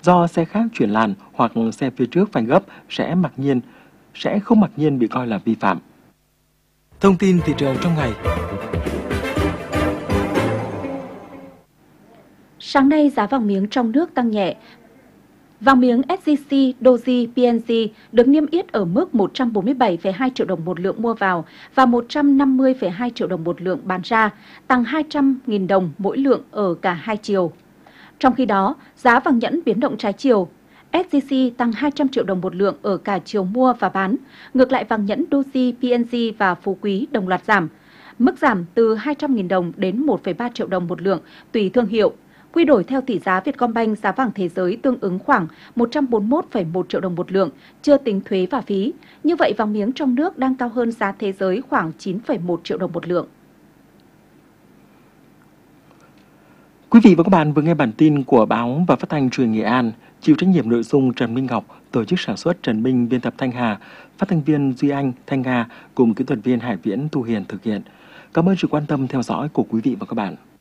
Do xe khác chuyển làn hoặc xe phía trước phanh gấp sẽ không mặc nhiên bị coi là vi phạm. Thông tin thị trường trong ngày. Sáng nay, giá vàng miếng trong nước tăng nhẹ. Vàng miếng SJC, Doji, PNG được niêm yết ở mức 147,2 triệu đồng một lượng mua vào và 150,2 triệu đồng một lượng bán ra, tăng 200.000 đồng mỗi lượng ở cả hai chiều. Trong khi đó, giá vàng nhẫn biến động trái chiều. SJC tăng 200 triệu đồng một lượng ở cả chiều mua và bán. Ngược lại, vàng nhẫn Doji, PNG và phú quý đồng loạt giảm. Mức giảm từ 200.000 đồng đến 1,3 triệu đồng một lượng tùy thương hiệu. Quy đổi theo tỷ giá Vietcombank, giá vàng thế giới tương ứng khoảng 141,1 triệu đồng một lượng, chưa tính thuế và phí. Như vậy, vàng miếng trong nước đang cao hơn giá thế giới khoảng 9,1 triệu đồng một lượng. Quý vị và các bạn vừa nghe bản tin của báo và phát thanh truyền hình Nghệ An, chịu trách nhiệm nội dung Trần Minh Ngọc, tổ chức sản xuất Trần Minh, biên tập Thanh Hà, phát thanh viên Duy Anh, Thanh Nga cùng kỹ thuật viên Hải Viễn, Thu Hiền thực hiện. Cảm ơn sự quan tâm theo dõi của quý vị và các bạn.